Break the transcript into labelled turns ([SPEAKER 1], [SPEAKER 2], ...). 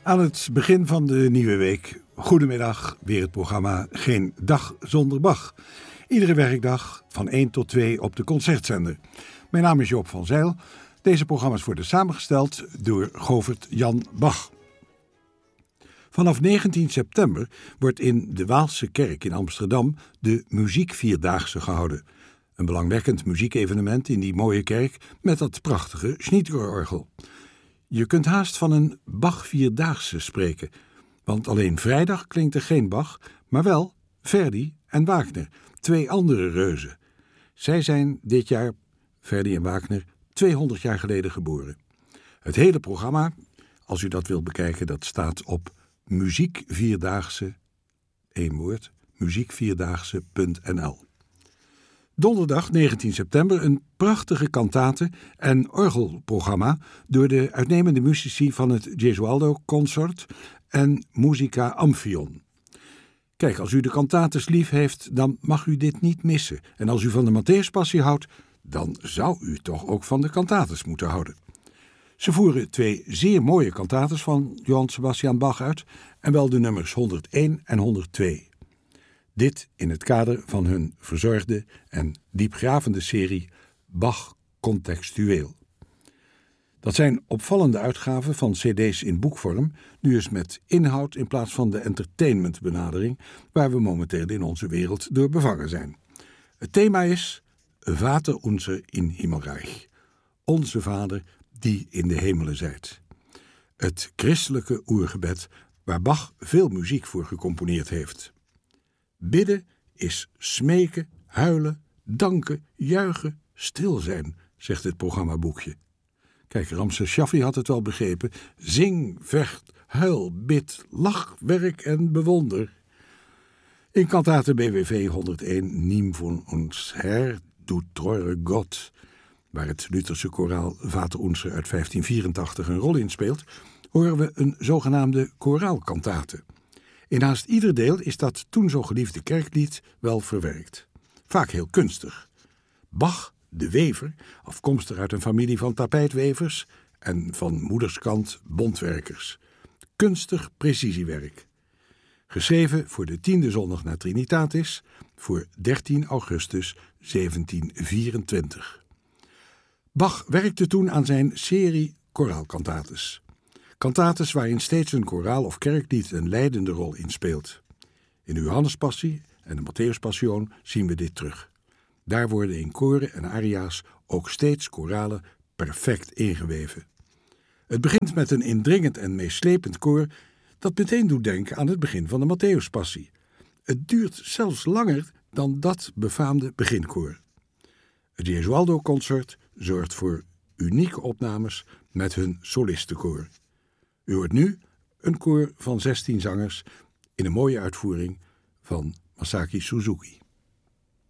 [SPEAKER 1] Aan het begin van de nieuwe week, goedemiddag, weer het programma Geen Dag Zonder Bach. Iedere werkdag van 1 tot 2 op de Concertzender. Mijn naam is Joop van Zijl. Deze programma's worden samengesteld door Govert Jan Bach. Vanaf 19 september wordt in de Waalse Kerk in Amsterdam de Muziekvierdaagse gehouden. Een belangwekkend muziekevenement in die mooie kerk met dat prachtige Schnitgerorgel. Je kunt haast van een Bach-vierdaagse spreken, want alleen vrijdag klinkt er geen Bach, maar wel Verdi en Wagner, 2 andere reuzen. Zij zijn dit jaar, Verdi en Wagner, 200 jaar geleden geboren. Het hele programma, als u dat wilt bekijken, dat staat op Muziekvierdaagse, één woord, muziekvierdaagse.nl. Donderdag 19 september een prachtige kantate- en orgelprogramma door de uitnemende musici van het Gesualdo Consort en Musica Amphion. Kijk, als u de kantates lief heeft, dan mag u dit niet missen. En als u van de Matthäuspassie houdt, dan zou u toch ook van de kantates moeten houden. Ze voeren 2 zeer mooie kantates van Johann Sebastian Bach uit, en wel de nummers 101 en 102. Dit in het kader van hun verzorgde en diepgravende serie Bach Contextueel. Dat zijn opvallende uitgaven van cd's in boekvorm, nu eens met inhoud in plaats van de entertainmentbenadering waar we momenteel in onze wereld door bevangen zijn. Het thema is Vater unser in Himmelreich, onze Vader die in de hemelen zijt. Het christelijke oergebed waar Bach veel muziek voor gecomponeerd heeft. Bidden is smeken, huilen, danken, juichen, stil zijn, zegt het programmaboekje. Kijk, Ramses Shaffi had het wel begrepen. Zing, vecht, huil, bid, lach, werk en bewonder. In kantate BWV 101, Nimm von uns Herr, du treure Gott, waar het Lutherse koraal Vater Unser uit 1584 een rol in speelt, horen we een zogenaamde koraalkantate. In haast ieder deel is dat toen zo geliefde kerklied wel verwerkt. Vaak heel kunstig. Bach, de wever, afkomstig uit een familie van tapijtwevers en van moederskant bontwerkers. Kunstig precisiewerk. Geschreven voor de 10e zondag na Trinitatis, voor 13 augustus 1724. Bach werkte toen aan zijn serie koraalkantates. Kantates waarin steeds een koraal of kerklied een leidende rol in speelt. In de Johannespassie en de Matthäuspassion zien we dit terug. Daar worden in koren en aria's ook steeds koralen perfect ingeweven. Het begint met een indringend en meeslepend koor dat meteen doet denken aan het begin van de Matthäuspassie. Het duurt zelfs langer dan dat befaamde beginkoor. Het Gesualdo Consort zorgt voor unieke opnames met hun solistenkoor. U hoort nu een koor van 16 zangers in een mooie uitvoering van Masaki Suzuki.